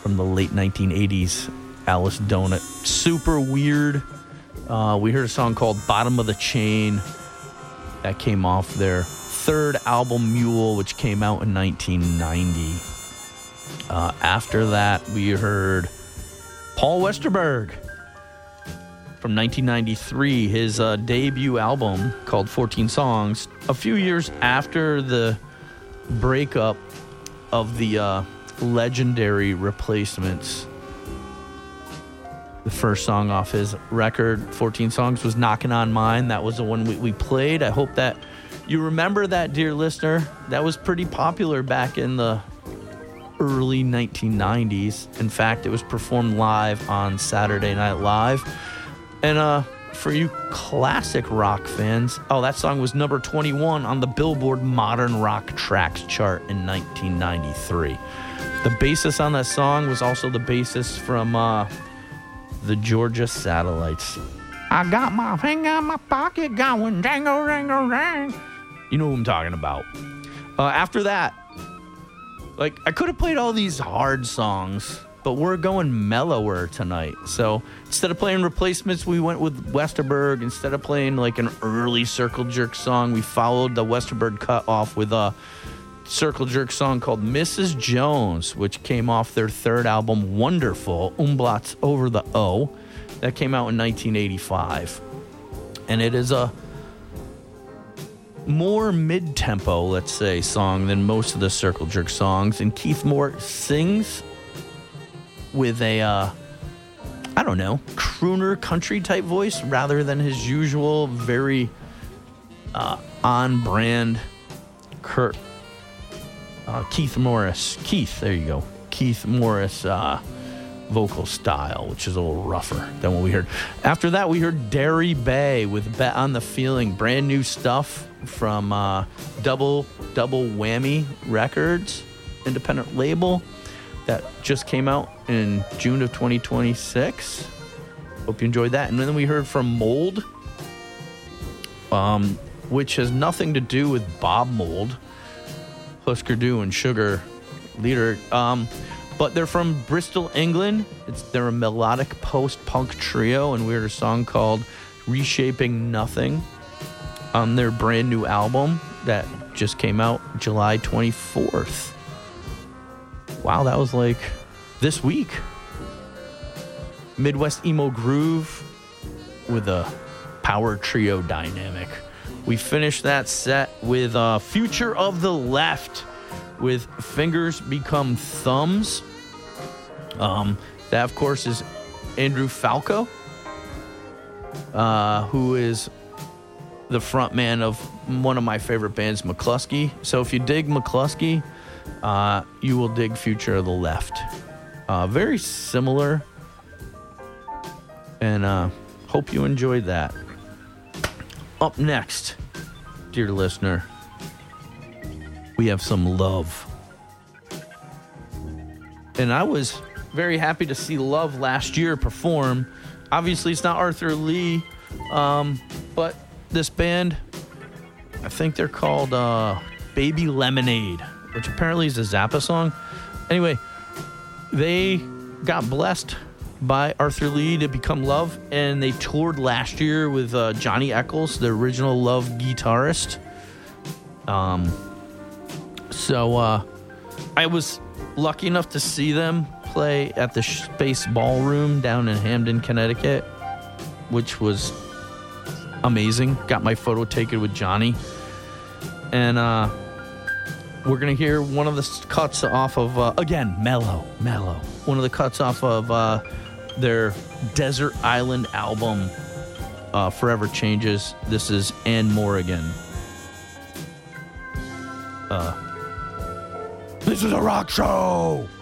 from the late 1980s, Alice Donut. Super weird. We heard a song called Bottom of the Chain that came off their third album, Mule, which came out in 1990. After that, we heard Paul Westerberg from 1993, his debut album called 14 Songs, a few years after the breakup of the legendary Replacements. The first song off his record, 14 Songs, was Knocking on Mine. That was the one we played. I hope that you remember that, dear listener. That was pretty popular back in the early 1990s. In fact, it was performed live on Saturday Night Live. And for you classic rock fans, that song was number 21 on the Billboard Modern Rock Tracks chart in 1993. The bassist on that song was also the bassist from the Georgia Satellites. I got my finger in my pocket going dangle, dangle, dang. You know who I'm talking about. After that, I could have played all these hard songs, but we're going mellower tonight. So instead of playing Replacements, we went with Westerberg. Instead of playing an early Circle Jerk song, we followed the Westerberg cut off with a Circle Jerk song called Mrs. Jones, which came off their third album, Wonderful, umlauts over the O. That came out in 1985. And it is a more mid-tempo, let's say, song than most of the Circle Jerk songs. And Keith Moore sings with a, crooner country type voice rather than his usual very on-brand Keith Morris. There you go. Keith Morris vocal style, which is a little rougher than what we heard. After that, we heard Derry Bay with Bet on the Feeling. Brand new stuff from Double Whammy Records, independent label that just came out in June of 2026. Hope you enjoyed that. And then we heard from Mold, which has nothing to do with Bob Mold, Husker Du and Sugar leader. But they're from Bristol, England. They're a melodic post-punk trio, and we heard a song called Reshaping Nothing on their brand new album that just came out July 24th. Wow, that was this week. Midwest emo groove with a power trio dynamic. We finished that set with Future of the Left with Fingers Become Thumbs. That, of course, is Andrew Falco, who is the frontman of one of my favorite bands, McCluskey. So if you dig McCluskey, you will dig Future of the Left. Very similar, and hope you enjoyed that. Up next, dear listener, we have some Love. And I was very happy to see Love last year perform. Obviously, it's not Arthur Lee, but this band, I think they're called Baby Lemonade, which apparently is a Zappa song. Anyway, they got blessed by Arthur Lee to become Love, and they toured last year with Johnny Eccles, the original Love guitarist. So I was lucky enough to see them play at the Space Ballroom down in Hamden, Connecticut, which was amazing. Got my photo taken with Johnny. And we're going to hear one of the cuts off of, again, mellow. One of the cuts off of their Desert Island album, Forever Changes. This is Ann Morrigan. This is a rock show!